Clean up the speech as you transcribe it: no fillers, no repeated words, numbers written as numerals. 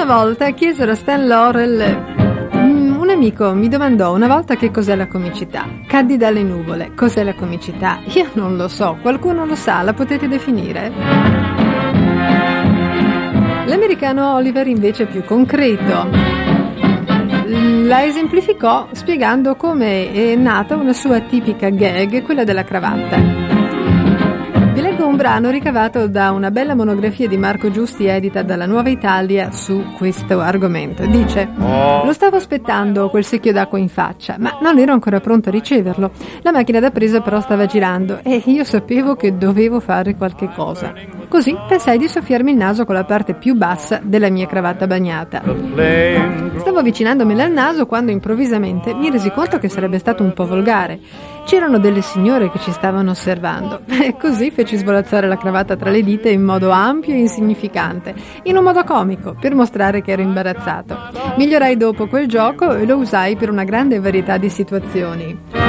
Una volta chiesero a Stan Laurel. Un amico mi domandò una volta che cos'è la comicità. Caddi dalle nuvole. Cos'è la comicità? Io non lo so. Qualcuno lo sa? La potete definire? L'americano Oliver invece è più concreto. La esemplificò spiegando come è nata una sua tipica gag, quella della cravatta. Vi leggo un brano ricavato da una bella monografia di Marco Giusti edita dalla Nuova Italia su questo argomento. Dice: lo stavo aspettando quel secchio d'acqua in faccia, ma non ero ancora pronto a riceverlo. La macchina da presa però stava girando e io sapevo che dovevo fare qualche cosa. Così pensai di soffiarmi il naso con la parte più bassa della mia cravatta bagnata. Stavo avvicinandomela al naso quando improvvisamente mi resi conto che sarebbe stato un po' volgare. C'erano delle signore che ci stavano osservando e così feci svolazzare la cravatta tra le dita in modo ampio e insignificante, in un modo comico, per mostrare che ero imbarazzato. Migliorai dopo quel gioco e lo usai per una grande varietà di situazioni.